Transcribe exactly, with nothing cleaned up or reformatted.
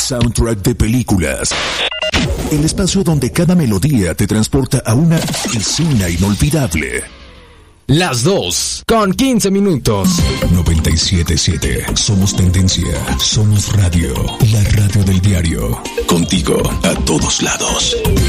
soundtrack de películas. El espacio donde cada melodía te transporta a una escena inolvidable. Las dos, con quince minutos. noventa y siete punto siete. Somos tendencia. Somos radio. La radio del diario. Contigo a todos lados.